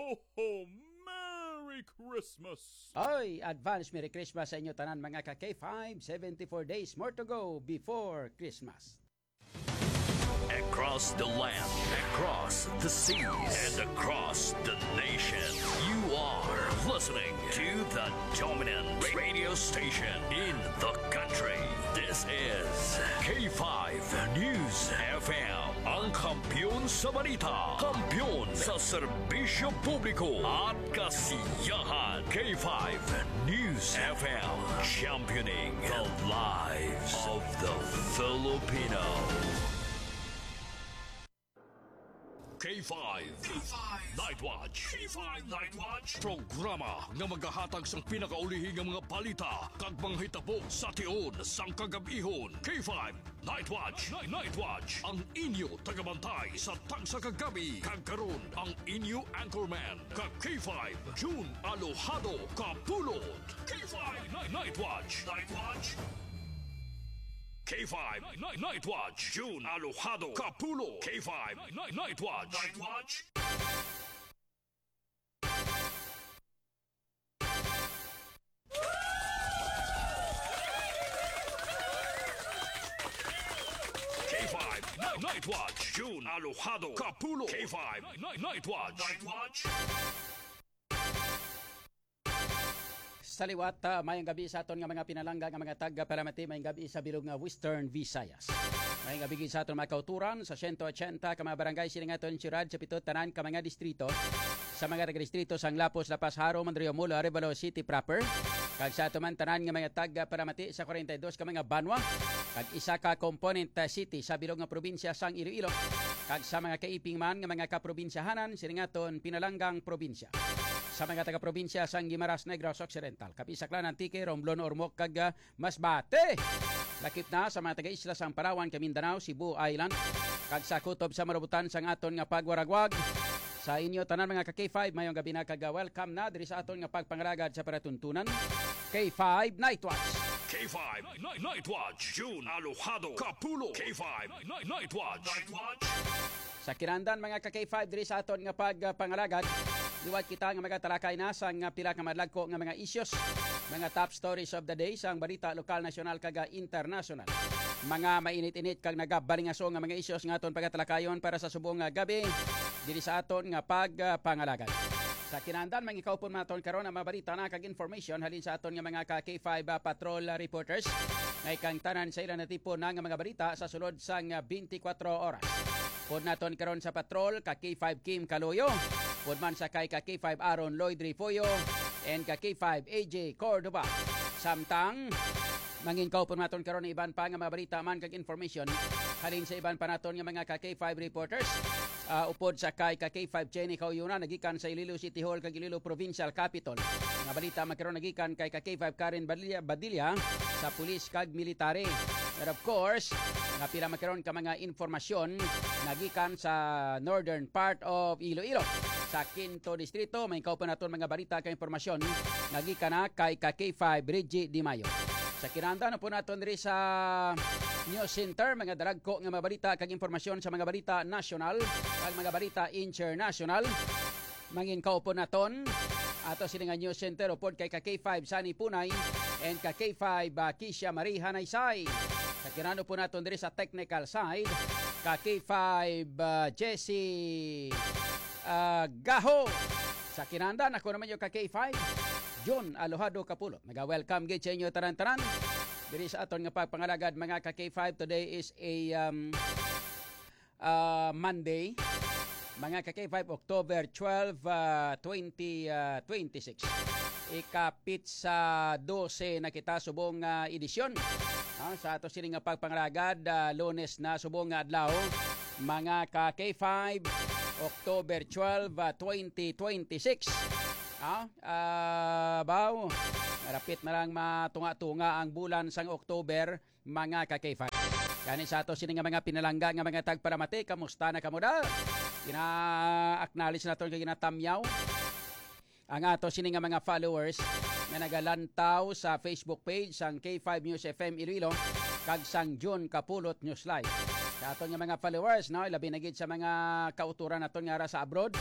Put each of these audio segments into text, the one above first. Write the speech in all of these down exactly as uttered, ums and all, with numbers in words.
ho, ho! Merry Christmas! Oy, advance Merry Christmas sa inyo tanan mga ka-K five. seventy-four days more to go before Christmas. Across the land, across the seas, and across the nation, you are listening to the dominant radio station in the country. This is K five News F M, ang kampiyon sa balita, kampiyon sa serbisyo publiko at kasiyahan. K five News F M, championing the lives of the Filipino. K five. K five. Night Watch. K five Night Watch. Programa nga magahatag sang pinakaulihing nga mga balita kag manghitabo sa tion sang kagabihon. K five Night Watch. Night, Night Watch. Ang inyo tagabantay sa tagsa kagabi kag karon ang inyo anchorman kag K five June Alojado Kapulot. K five Night, Night Watch. Night Watch. K five Night, Night Watch. June Alojado Capulo. K five Night, Night Watch. Night Watch. K five Night, Night Watch. June Alojado Capulo. K five Night, Night Watch. Night Watch. Sa liwat, uh, mayang gabi sa aton nga mga pinalangga nga mga taga paramati, mayang gabi sa bilog nga Western Visayas. Mayang gabi sa aton mga kauturan sa one eighty ka mga barangay sining aton sirad sa pito tanan ka mga distrito. Sa mga taga-distrito sang Lapos, Lapas, Haro, Mandrio, Mula, Arevalo City proper. Kag sa aton man tanan nga mga taga paramati sa forty-two ka mga Banwa. Kag isa ka component uh, city sa bilog nga probinsya sang Iloilo. Kag sa mga kaiping man nga mga kaprobinsyahanan sining aton pinalanggang probinsya. Sa mga taga-probinsya sang Guimaras, Negros Occidental, Kapisaklan, Antique, Romblon, Ormoc, kag Masbate. Lakip na sa mga taga-isla sang Palawan, Mindanao, Cebu Island, kag sa kutob sa marabutan sang aton nga pagwaragwag. Sa inyo tanan mga ka-K five, mayong gabi na kag welcome na diri sa aton nga pagpangaragad sa paratuntunan. K five Night Watch. K five Night, Night Watch. June Alojado Capulo. K five Night, Night Watch. Night Watch. Sa kinandan mga ka-K five diri sa aton nga pagpangaragad, liwat kita nga mga talakay na sa nga pila ka madlagko nga mga issues, mga top stories of the day sang balita lokal, nasyonal kag international. Mga mainit-init kag nagabalingaso nga mga issues nga aton pagatalakayon para sa subong nga gabi diri sa aton nga pagpangalagad. Sa kinandan mangikaw pon maton karon ang mga balita na kag information halin sa aton nga mga ka K five uh, patrol uh, reporters. Ngay kang tanan sa ila na tipo na nga mga balita sa sulod sang uh, twenty-four oras. Pod naton karon sa patrol ka K five Kim Kaloyo. Pod man sa kay ka K five Aaron Lloyd Rifoyo and ka K five A J Cordoba. Samtang mangin kaw po naton karon iban pa nga mga balita man kag information halin sa iban pa naton nga mga ka K five reporters. Uh, upod sa kay ka K five Jenny Kauyuna nagikan sa Iloilo City Hall kag Iloilo Provincial Capital. Nga balita magkaroon nagikan kay ka K five Karen Badilla, Badilla sa pulis kag military. And of course, nga pila magkaroon ka mga informasyon nagikan sa northern part of Iloilo. Sa Quinto Distrito, may kaupan naton mga balita kay informasyon nagikan na kay ka K five Reggie Di Mayo. Sa kinanda na po naton diri sa News Center, mga daragko nga mga balita kag informasyon sa mga balita national kag mga balita international. Mangin kaupan naton ato sini nga News Center upod kay ka K five Sunny Punay and ka K five uh, Kisha Marie Hanaysay. Sa kinando po naton diri sa technical side ka K five uh, Jessie Uh, Gaho. Sa kinandan ako naman yung ka K five John Alojado Capulo. Naga-welcome gid sa inyo tanan-tanan diri sa aton nga pagpangalagad mga ka K five. Today is a um, uh, Monday, mga ka K five, October twelfth, uh, twenty twenty-six. Ikapit sa twelve na kita subong uh, edisyon uh, sa ato sini nga pagpangalagad, uh, Lunes na subong nga adlaw mga ka K five, October twelfth, uh, twenty twenty-six. Ah, uh, baw. Marapit na lang matunga-tunga ang bulan sang October, mga ka K five. Kani sa ato sini nga mga pinalangga nga mga tagparamati, kamusta na kamo da? Gina-acknowledge naton kay ginatamyaw ang ato sini nga mga followers nga nagalantaw sa Facebook page sang K five News F M Iloilo kag sang June Kapulot News Live. Sa aton nga mga followers, no, labi na gid sa mga kauturan naton nga ra sa abroad,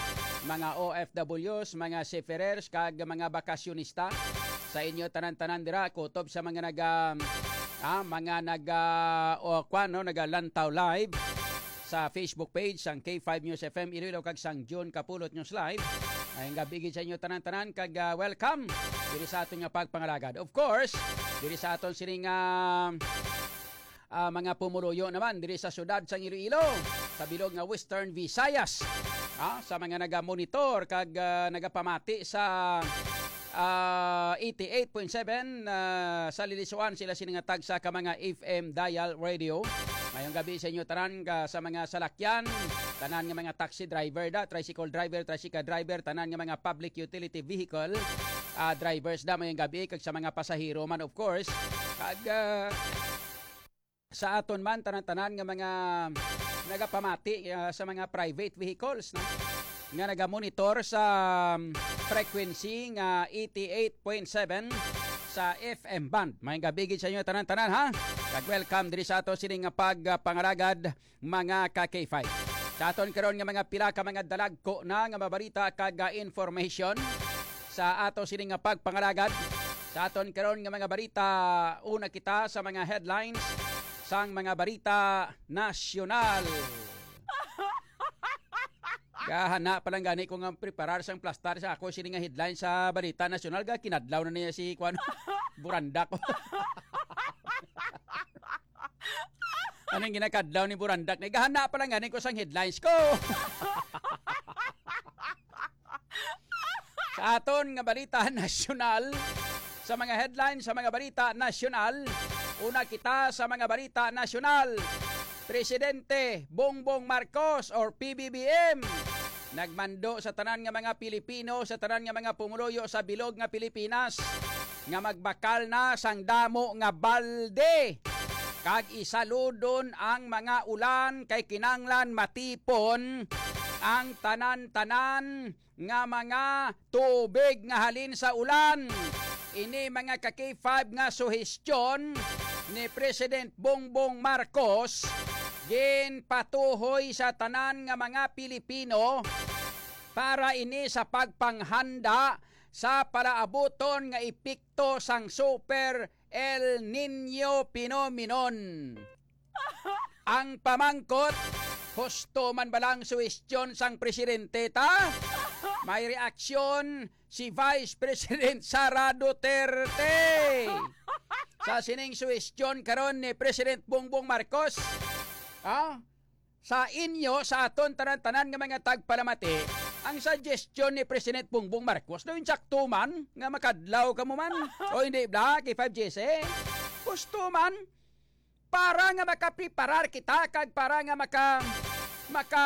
mga O F Ws, mga seafarers, kag mga bakasyonista sa inyo tanan-tanan dira kutob sa mga naga ah, mga naga o kwano naga lantaw live sa Facebook page sang K five News F M Iloilo kag sang June Kapulot News Live. Ay gabi gid sa inyo tanan-tanan kag uh, welcome diri sa aton nga pagpangalagad. Of course, diri sa aton sining uh, uh, mga pumuluyo naman diri sa syudad sang Iloilo sa bilog nga Western Visayas. Ah, sa mga naga-monitor kag uh, nagapamati sa uh, eighty-eight point seven uh, sa Lilisuan sila siningatag sa ka mga F M dial radio. Ngayong gabi sa inyo tanan ka sa mga salakyan, tanan nga mga taxi driver da, tricycle driver, tricycle driver, tanan nga mga public utility vehicle uh, drivers da mayong gabi kag sa mga pasahero man of course. Kag uh, sa aton man tanan-tanan nga mga nagapamati uh, sa mga private vehicles no? Nga naga-monitor sa um, frequency nga eighty-eight point seven sa F M band. May gabigid sa inyo tanan-tanan ha. Kag welcome diri sa ato sining nga pagpangaragad mga ka K five. Sa aton karon nga mga pila ka mga dalagko na nga mabarita kag uh, information sa ato sining nga pagpangaragad. Sa aton karon nga mga barita una kita sa mga headlines sang mga barita nasyonal. Gahana pa lang gani ko nga preparar sang plastar sa ako sini nga headline sa balita nasyonal ga kinadlaw na niya si Kwan Buranda ko. Anong ginakadlaw ni Burandak? Gahana pa lang gani ko sang headlines ko. Sa aton nga balita nasyonal, sa mga headlines sa mga balita nasyonal, una kita sa mga balita nasyonal. Presidente Bongbong Marcos or P B B M nagmando sa tanan nga mga Pilipino, sa tanan nga mga pumuluyo sa bilog nga Pilipinas nga magbakal na sang damo nga balde kag isaludon ang mga ulan kay kinanglan matipon ang tanan-tanan nga mga tubig nga halin sa ulan. Ini mga ka K five nga suhestyon ni President Bongbong Marcos gin patuhoy sa tanan nga mga Pilipino para ini sa pagpanghanda sa palaabuton nga epekto sang Super El Nino phenomenon. Ang pamangkot, husto man balang suwestyon sang presidente ta? May reaksyon si Vice President Sara Duterte sa sining suwestyon karon ni President Bongbong Marcos. Ah, sa inyo, sa aton tanan-tanan nga mga tagpalamati, ang suggestion ni President Bongbong Marcos na yung sakto man, nga makadlaw ka mo man, o hindi ba, K five J C, gusto man, para nga makapreparar kita, kag para nga maka, maka,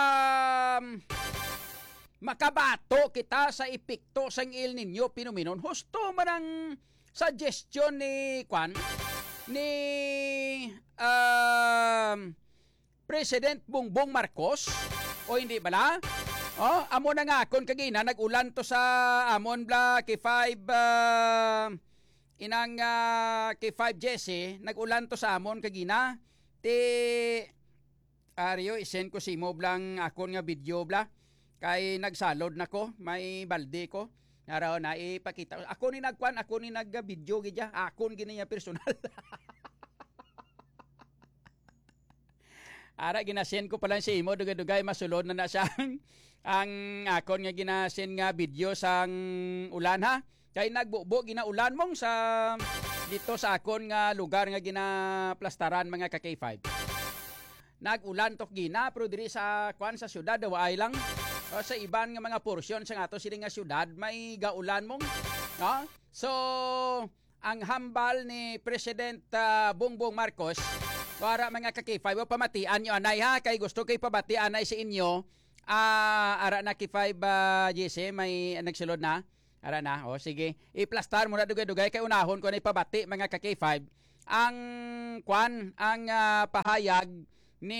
makabato kita sa epekto sang El Nino phenomenon. Gusto man ang suggestion ni Kwan, ni, um, President Bongbong Marcos o hindi bala? Oh, amo na nga kon kagina nag-ulan to sa amon bla K five uh, inang uh, K five Jesse, nag-ulan to sa amon kagina. Ti Aryo isen ko si mo blang akon nga video bla kay nagsalod nako, may balde ko. Naraw na ipakita. Ako ni nagkwan, ako ni nag-video gidya, akon gini niya personal. Ara ginasen ko pala sa imo dugay-dugay masulod na na siyang ang akon nga ginasen nga video sang ulan ha. Kay nagbubo ginaulan mong sa dito sa akon nga lugar nga ginaplastaran mga ka K five. Nag-ulan tok gina pero diri sa kwan sa syudad dawa ay lang. O, sa iban nga mga porsyon sa ato sila nga syudad may gaulan mong. No? So ang hambal ni President uh, Bongbong Marcos para mga ka K five, pamatian nyo anay ha, kay gusto kay pabati anay sa inyo, uh, ara na K five uh, Jesse, may uh, nagsulod na, ara na, o sige, i-plastar mo na dugay-dugay, kay unahon ko na ipabati mga ka K five, ang kwan, ang uh, pahayag ni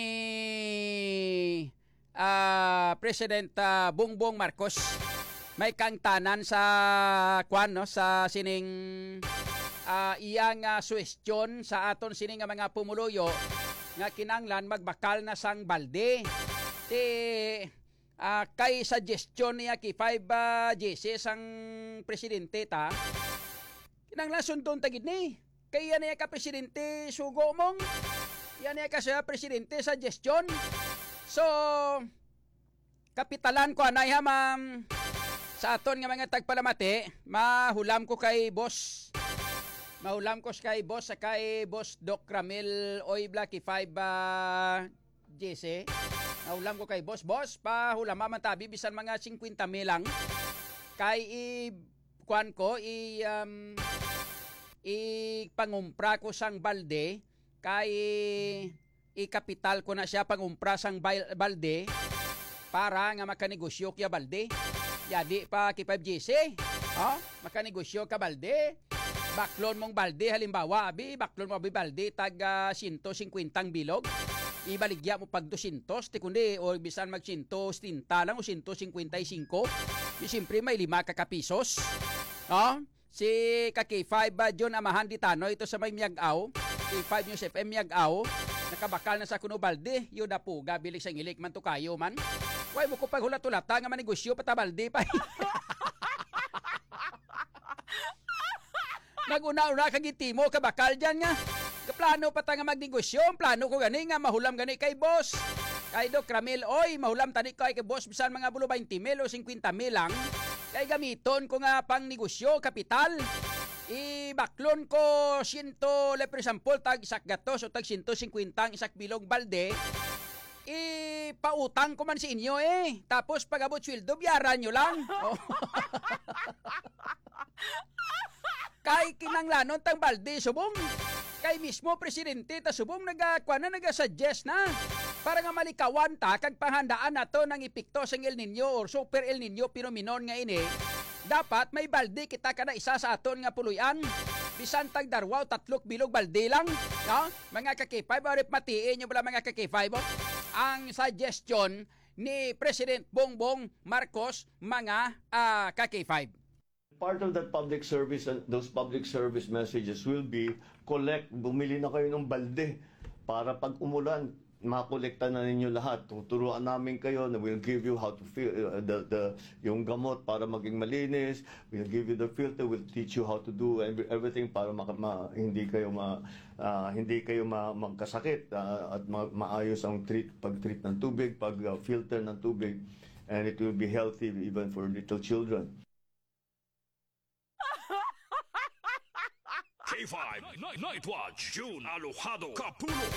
uh, President uh, Bongbong Marcos, may kangtanan sa kwan, no, sa sining Uh, iyang uh, suwestyon sa aton sining nga mga pumuluyo nga kinanglan magbakal na sang balde. Ti uh, kay suggestion niya kay five uh, Jesse sang presidente ta, kinanglan sundon tagid ni. Kay yan niya ka presidente sugo mong, yan niya ka siya presidente suggestion. So, kapitalan ko anay ha ma'am, sa aton nga mga tagpalamati, mahulam ko kay boss. Mahulam ko kay boss sa kay boss Doc Ramil Oibla kay five uh, Jesse. Mahulam ko kay boss. Boss, pahulam man tabi bisan mga fifty mil lang. Kay i kuan ko i um, i pangumpra ko sang balde, kay i kapital ko na siya pangumpra sang balde para nga makanegosyo kya balde. Yadi pa kay five Jesse. Oh, makanegosyo ka balde. Baklon mong balde halimbawa, abi baklon mo abi balde tag uh, one hundred fifty ang bilog. Ibaligya mo pag two hundred, ti kundi o bisan mag one hundred thirty lang o one hundred fifty-five. Di siyempre may lima ka kapisos. Oh, si ka K five uh, John Amahan Ditano ito sa may Miagaw, K five News F M Miagaw, nakabakal na sa kuno balde, yun na po gabilik sa ngilik man to kayo man. Way mo ko paghulat-ulata nga manegosyo pata balde pa. Naguna-una kag itimo ka bakal diyan nga. Kaplano pa ta nga magnegosyo, plano ko gani nga mahulam gani kay boss. Kay Doc Ramil, oy, mahulam tani kay kay boss bisan mga bulo twenty mil o fifty mil lang. Kay gamiton ko nga pang negosyo, kapital. Ibaklon ko one hundred, for example, tag isak gatos o tag one hundred fifty ang isak bilog balde. Ipautang ko man sa inyo eh. Tapos pag abot sweldo, biyaran nyo lang. Oh. Kay kinanglanon tang balde subong. Kay mismo presidente ta subong nagakuan na naga-suggest na para nga malikawan ta kag panghandaan nato ng epekto sa El Nino or Super El Nino phenomenon nga ini. Dapat may balde kita kada isa sa aton nga puluyan. Bisan tag darwaw tatlok bilog balde lang, no? Mga ka K five arip matiin nyo pala mga ka K five. Oh? Ang suggestion ni President Bongbong Marcos mga uh, ka K five. Part of that public service and those public service messages will be collect, bumili na kayo ng balde para pag umulan, makolekta na ninyo lahat. Tuturuan namin kayo na we'll give you how to feel uh, the, the, yung gamot para maging malinis. We'll give you the filter, we'll teach you how to do every, everything para ma, ma, hindi kayo ma, uh, hindi kayo ma, magkasakit uh, at ma, maayos ang treat, pag-treat ng tubig, pag-filter uh, ng tubig, and it will be healthy even for little children. K five Night, Night Watch, June Alojado, Kapulo.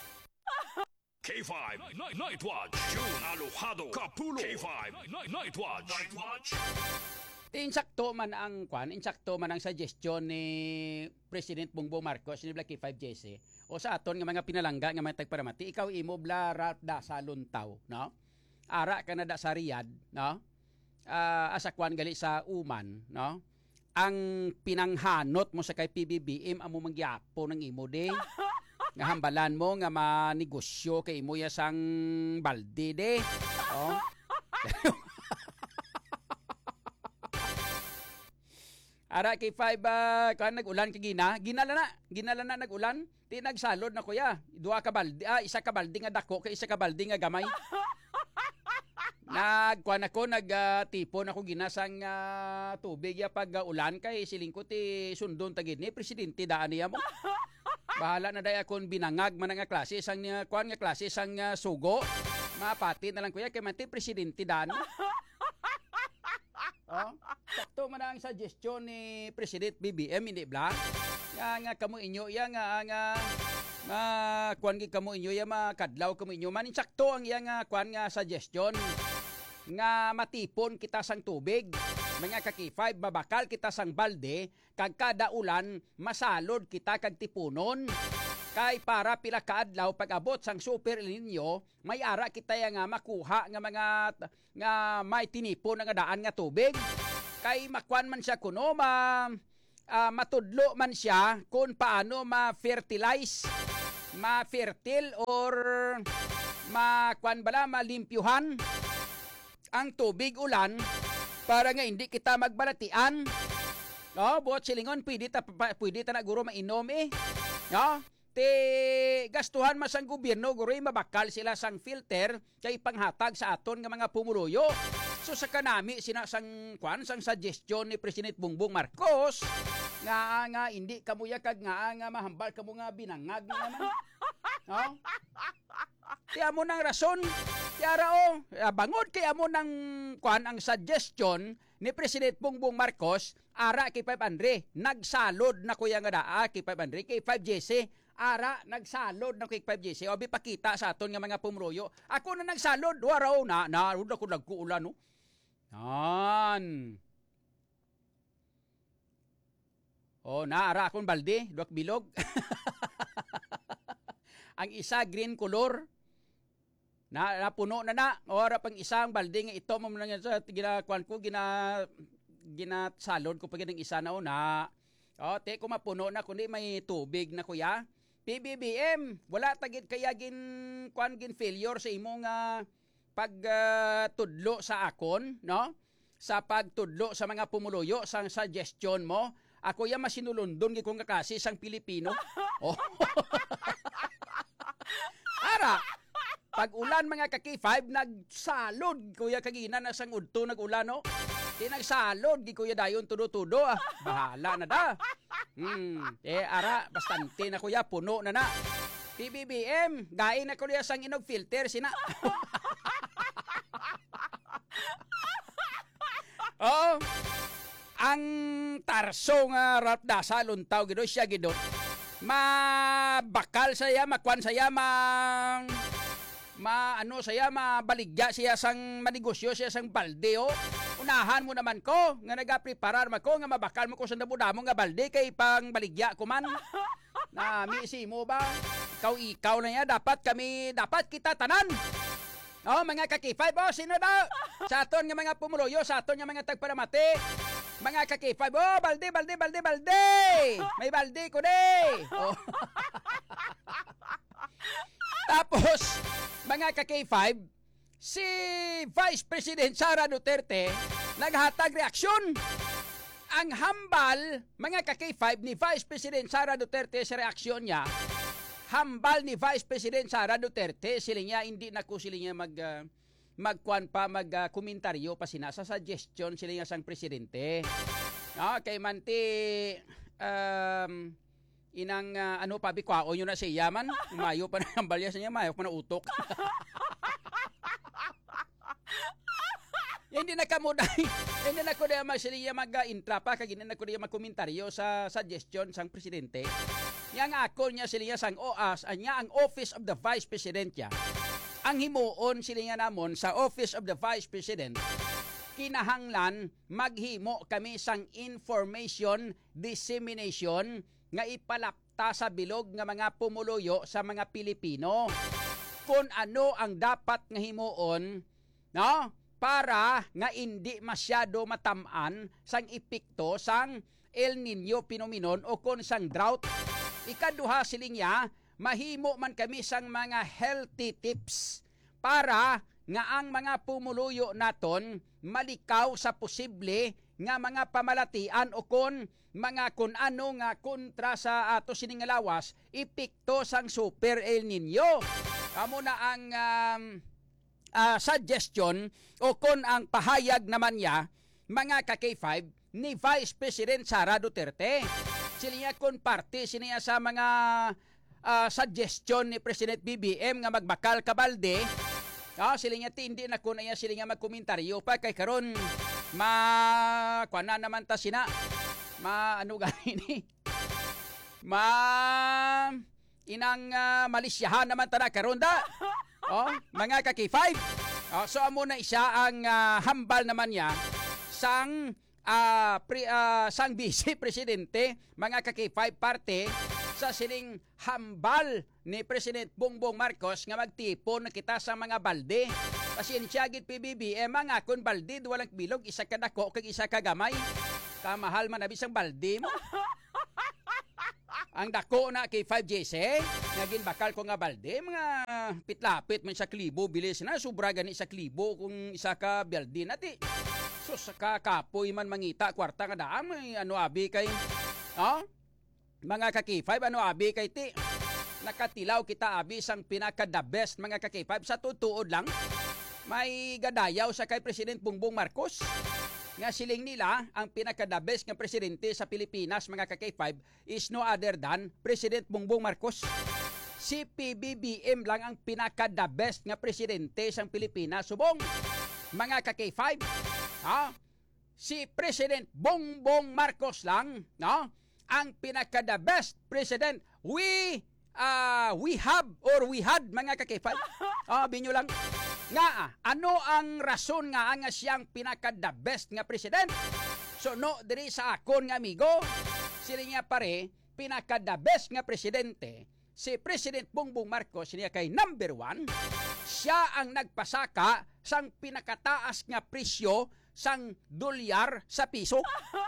K five Night, Night Watch, June Alojado, Kapulo. K five Night, Night Watch, Night Watch. Insakto man ang kwan, insakto man ang suggestion ni President Bongbong Marcos ni K five Jesse. O sa aton nga mga pinalangga nga mga tagparamati, ikaw imo bla rat da sa luntaw, no? Ara ka na da sa Riyadh, no? Uh, asakwan gali sa Uman, no? Ang pinanghanot mo sa kay P B B M amo mangyapo ng imo de. Nga hambalan mo nga manegosyo kay imo ya sang balde de. Oh. Ara kay five uh, kan nag-ulan kay gina, ginala na, ginala na nag-ulan. Di nagsalod na kuya. Duha ka balde, ah, isa ka balde nga dako kay isa ka balde nga gamay. Nagkuan ako, nagtipon uh, ako ginasang uh, tubig ya pag uh, ulan kay siling ko ti sundon tagid ni presidente daan niya mo. Bahala na day akong binangag man nga klase sang uh, kuan nga klase sang uh, sugo. Mapati na lang kuya kay man ti presidente daan. Oh, sakto man ang suggestion ni President B B M hindi bla. Nga nga kamo inyo ya nga nga ma kuan gi kamo inyo ya makadlaw kamo inyo man sakto ang iya nga kuan nga suggestion nga matipon kita sang tubig. Mga ka K five mabakal kita sang balde kag kada ulan masalod kita kag tipunon. Kay para pila ka adlaw pag abot sang Super El Nino, may ara kita ya nga makuha nga mga nga may tinipon nga daan nga tubig. Kay makuan man siya kuno ma uh, matudlo man siya kung paano ma-fertilize, ma-fertile or makuan bala malimpyuhan ang tubig ulan para nga hindi kita magbalatian. No, buot silingon pwede ta pwede ta na guro mainom eh. No? ti gastuhan mas ang gobyerno guroy mabakal sila sang filter kay panghatag sa aton nga mga pumuluyo. So sa kanami sina sang kwan sang suggestion ni President Bongbong Marcos nga nga hindi kamuya kag nga nga mahambal kamo nga binangag nga naman. No? Kaya mo nang rason, kaya rao, bangod kaya mo nang kwan ang suggestion ni President Bongbong Marcos, ara kay five hundred, nagsalod na kuya nga daa kay five hundred, kay five J C, ara nagsalod na kay five J C, obi pakita sa aton nga mga pumroyo. Ako na nagsalod, waraw na, na, ko nagkuulan, no? Yan. Oh, naara akong balde, duwak bilog. Ang isa green color, na napuno na na, ora pang isang balde nga ito mo na sa ginakuan ko, gina ginasalod ko pa ng isa na una. O, te ko mapuno na kundi may tubig na kuya. P B B M, wala tagid kaya gin kuan gin failure sa imong uh, pag uh, tudlo sa akon, no? Sa pagtudlo sa mga pumuluyo sa suggestion mo. Ako ya masinulundon gi kong kakasi sang Pilipino. Oh. Ara, pag ulan mga kaki five nagsalod kuya kagina na sang udto nagulan no. Di nagsalod gi kuya dayon tudo-tudo ah. Bahala na da. Hmm, eh ara bastante na kuya puno na na. P B B M, gain na kuya sang inog filter sina. Oh. Ang tarso nga rapdasa luntaw gido siya gido. Mabakal saya, makwan saya, ma ma ano saya, mabaligya siya sang manegosyo siya sang balde oh. Unahan mo naman ko nga nagapreparar mako nga mabakal mo ko sa nabudamo nga balde kay pang baligya ko man. Na misi mo ba? Ikaw ikaw na ya dapat kami dapat kita tanan. Oh, mga kakifay oh, sino daw? Sa aton nga mga pumuloyo, sa aton nga mga tagparamati. Mga kakifay, oh, balde, balde, balde, balde! May balde ko de! Oh. Tapos, mga kakifay, si Vice President Sara Duterte naghatag reaksyon. Ang hambal, mga kakifay, ni Vice President Sara Duterte sa reaksyon niya, hambal ni Vice President Sara Duterte, sila niya, hindi na ko sila niya mag... Uh, magkuan pa magkomentaryo uh, pa sina sa suggestion sila nga sang presidente. Ah, kay manti um, inang uh, ano pa bikwao nyo na siya man, mayo pa na balya sa niya, mayo pa na utok. Hindi na kamo dai, hindi na ko diya masiliya mag-intra pa kag hindi na ko diya magkomentaryo sa suggestion sang presidente. Yang ako niya sila sang O A S, anya ang Office of the Vice President ya. Ang himuon sila nga namon sa Office of the Vice President, kinahanglan maghimo kami sang information dissemination nga ipalapta sa bilog nga mga pumuluyo sa mga Pilipino kung ano ang dapat nga himuon, no? Para nga hindi masyado matamaan sang epekto sang El Nino phenomenon o kon sang drought. Ikaduha siling ya, mahimo man kami sang mga healthy tips para nga ang mga pumuluyo naton malikaw sa posible nga mga pamalatian o kon mga kun ano nga kontra sa ato sining lawas epekto sang Super El Nino. Amo na ang um, uh, suggestion o kon ang pahayag naman niya mga ka K five ni Vice President Sara Duterte. Sila niya kon parte sila sa mga Uh, suggestion ni President B B M nga magbakal ka balde. Ah, sila nga hindi na ko na iya sila nga magkomentaryo pa kay karon ma kuana naman ta sina. Ma ano gani ni? Ma inang uh, malisyahan naman ta na karon da. Oh, mga ka K five. Oh, so amo na isa ang uh, hambal naman niya sang uh, pre, uh, sang Vice Presidente, mga ka K five parte sa sining hambal ni President Bongbong Marcos nga magtipon na kita sa mga balde. Pasensya gid P B B M mga kon balde walang bilog isa ka dako kag isa ka gamay. Kamahal man abi sang balde mo. Ang dako na kay five J C nga ginbakal ko nga balde mga pitlapit man sa klibo bilis na sobra gani sa klibo kung isa ka balde nati. So sa kapoy man mangita kwarta nga daan may ano abi kay ha? Mga ka K five, ano abi kay ti? nakatilaw kita abi sang pinaka the best mga ka-K five sa tutuod lang. May gadayaw sa kay President Bongbong Marcos. Nga siling nila ang pinaka the best nga presidente sa Pilipinas mga ka-K five is no other than President Bongbong Marcos. Si P B B M lang ang pinaka the best nga presidente sa Pilipinas. Subong mga ka-K five, ha? Si President Bongbong Marcos lang, no? Ang pinaka the best president we uh, we have or we had mga ka-K five. Ah, binyo lang. Nga, ano ang rason nga nga siyang pinaka the best nga president? So no, diri sa akon nga amigo, sila nga pare, pinaka the best nga presidente, si President Bongbong Marcos niya kay number one, siya ang nagpasaka sang pinakataas nga presyo sang dolyar sa piso.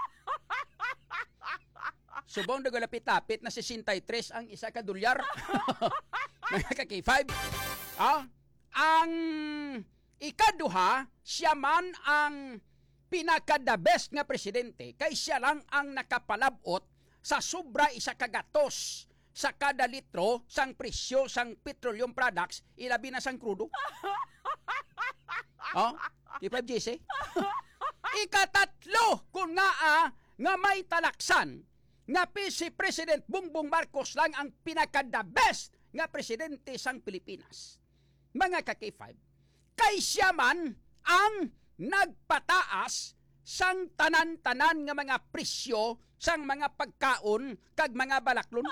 Subong nagalapit-lapit na sesentaytres ang isa ka dolyar. Mga ka-K five. Ah, ang ikaduha, siya man ang pinaka the best nga presidente kay siya lang ang nakapalabot sa sobra isa kagatos sa kada litro sang presyo sang petroleum products ilabi na sang crudo. Oh, K five G C. Ikatatlo kung nga ah, nga may talaksan nga si President Bongbong Marcos lang ang pinaka the best nga presidente sang Pilipinas. Mga ka-K five, kay siya man ang nagpataas sang tanan-tanan nga mga presyo sang mga pagkaon kag mga balaklon.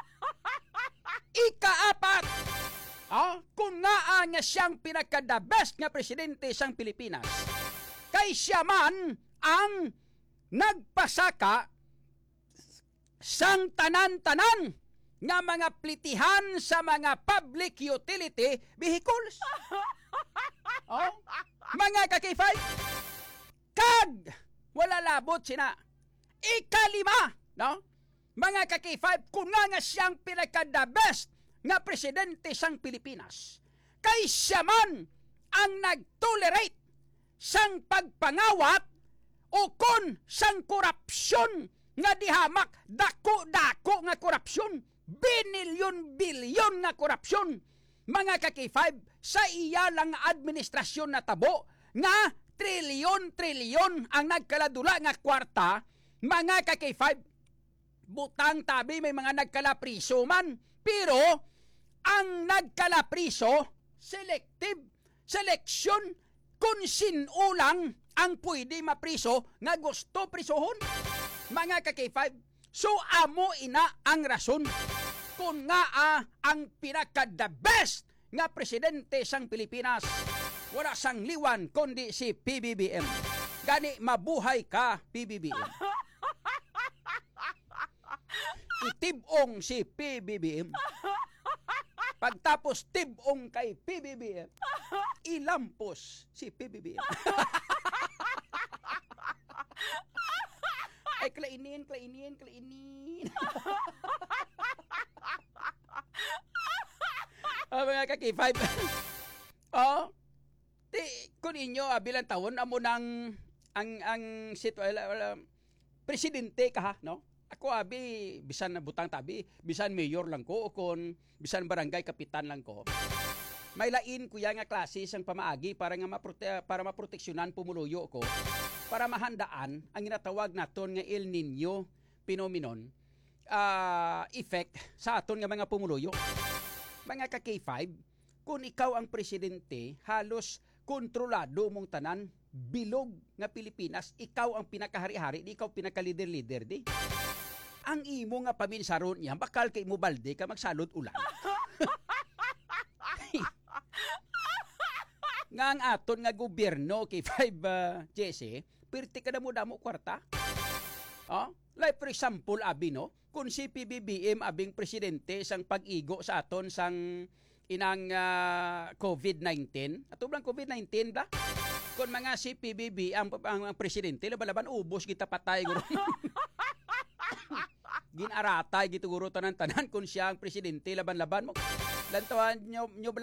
Ikaapat, ah, kung nga nga siyang pinaka the best nga presidente sang Pilipinas, kay siya man ang nagpasaka sang tanan-tanan nga mga plitihan sa mga public utility vehicles. Oh, mga ka-K five, kag wala labot sina. Ikalima, no? Mga ka-K five, kung nga nga siyang pinaka the best nga presidente sang Pilipinas, kay siya man ang nag-tolerate sang pagpangawat o kon sang korupsyon nga dihamak, dako-dako nga korupsyon, binilyon-bilyon nga korupsyon. Mga ka-K five, sa iya lang administrasyon na tabo nga trilyon-trilyon ang nagkaladula nga kwarta. Mga ka-K five, butang tabi may mga nagkalapriso man, pero ang nagkalapriso selective selection kung sinulang ang pwede mapriso nga gusto prisohon. Mga ka-K five, so amo ina ang rason kung nga ah, ang pinaka the best nga presidente sang Pilipinas wala sang liwan kundi si P B B M. Gani mabuhay ka P B B M. Itibong si P B B M. Pagtapos tibong kay P B B M, ilampos si P B B M. Ay, klainin, klainin, klainin. Oh, mga ka-K five. Oh, ti, kung inyo, ah, bilang taon, amo nang, ang, ang, situ, wala, wala, presidente ka ha, no? Ako, abi, bisan na butang tabi, bisan mayor lang ko, o kung bisan barangay kapitan lang ko. May lain kuya nga klase sang pamaagi para nga maprote para maproteksyonan pumuluyo ko para mahandaan ang ginatawag naton nga El Nino phenomenon uh, effect sa aton nga mga pumuluyo. Mga ka-K five, kung ikaw ang presidente, halos kontrolado mong tanan, bilog nga Pilipinas, ikaw ang pinakahari-hari, di ikaw pinaka-leader-leader di. Ang imo nga paminsaron niya, bakal kay mo balde ka magsalod ulan. Nga ang aton nga gobyerno kay five uh, Jesse, pirti ka na mo damo kwarta. Oh, like for example, abi no, kung si P B B M abing presidente sang pag-igo sa aton sang inang uh, COVID nineteen, ato blang COVID nineteen bla? Kung mga si P B B ang, ang, ang presidente, laban-laban ubos kita patay guro. Ginaratay gito guro tanan-tanan kung siya ang presidente, laban-laban mo. Lantawan nyo, nyo